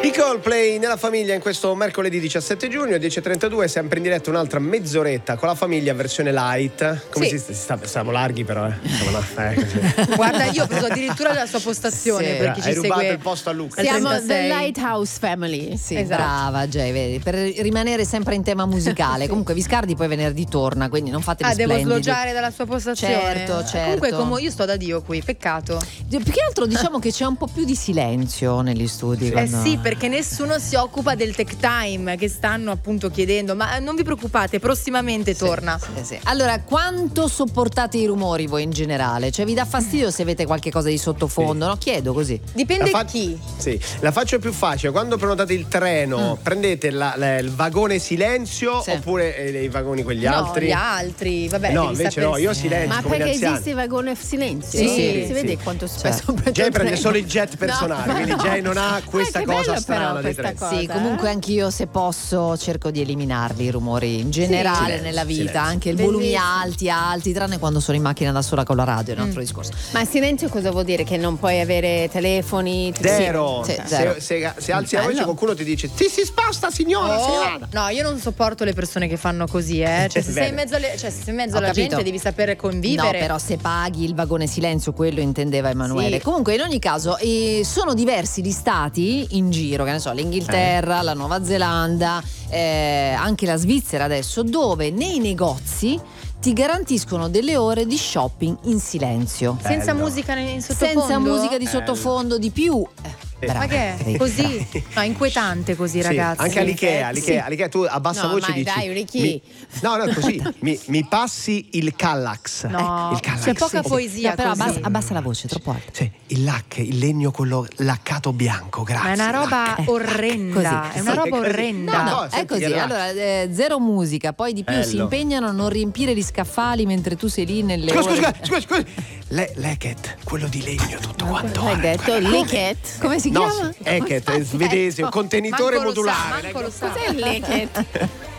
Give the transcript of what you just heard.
I Coldplay nella famiglia in questo mercoledì 17 giugno 10:32, sempre in diretta un'altra mezz'oretta con la famiglia versione light. Come sì. Stiamo larghi però, così. Guarda, io ho preso addirittura la sua postazione, per chi ci segue. Hai rubato il posto a Luca. Siamo The Lighthouse Family. Sì, esatto. Brava Jay, vedi, per rimanere sempre in tema musicale. Comunque Viscardi poi venerdì torna, quindi non fate devo splendidi. sloggiare dalla sua postazione. Certo. Comunque come io sto da Dio qui, peccato. Più che altro diciamo che c'è un po' più di silenzio negli studi. Sì, perché nessuno si occupa del tech time che stanno appunto chiedendo, ma non vi preoccupate, prossimamente torna. Sì. Allora, quanto sopportate i rumori voi in generale? Cioè vi dà fastidio se avete qualche cosa di sottofondo? No, chiedo così. Dipende chi. Sì, la faccio più facile. Quando prenotate il treno, prendete il vagone silenzio oppure i vagoni quegli altri? No, gli altri, vabbè. No, invece no, io silenzio. Ma come perché gli anziani. esiste il vagone silenzio? Sì. Si vede quanto spesso Jay prende solo i jet personali, quindi Jay non ha questa cosa strana dei treni. Sì, comunque anch'io se posso cerco di eliminarli i rumori in generale nella vita, anche il volumi alti, tranne quando sono in macchina da sola con la radio, è un altro discorso. Ma silenzio cosa vuol dire? Che non puoi avere telefoni? Zero. Zero. Se alzi la voce qualcuno ti dice ti si sposta signora, se ne vada. No, io non sopporto le persone che fanno così, Cioè se sei in mezzo, se sei in mezzo alla gente devi sapere convivere. No, però se paghi il vagone silenzio, quello intendeva Emanuele. Sì. Comunque in ogni caso sono diversi gli stati in giro, che ne so, l'Inghilterra, la Nuova Zelanda, anche la Svizzera adesso, dove nei negozi ti garantiscono delle ore di shopping in silenzio. Senza musica in sottofondo? Senza musica di sottofondo di più. Ma che è? Così? No, inquietante così, ragazzi. Anche all'Ikea tu a bassa voce dici. Dai, Ricky. No, così. mi passi il Kallax. No, il Kallax. c'è poca poesia. Però così. abbassa la voce, troppo alto. Sì, il lac, il legno quello laccato bianco, grazie. Ma è una roba orrenda. Così. È una roba orrenda. No, è così. Allora, zero musica, poi di più si impegnano a non riempire gli scaffali mentre tu sei lì nelle ore. Scusa. Leket, quello di legno tutto quanto. Hai detto Licket? Come si chiama? Eket, è svedese, un contenitore modulare. Manco lo sa. Cos'è il Licket?